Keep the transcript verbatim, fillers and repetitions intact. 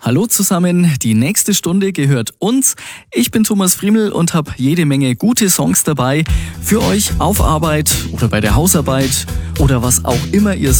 Hallo zusammen, die nächste Stunde gehört uns. Ich bin Thomas Friemel und habe jede Menge gute Songs dabei für euch auf Arbeit oder bei der Hausarbeit oder was auch immer ihr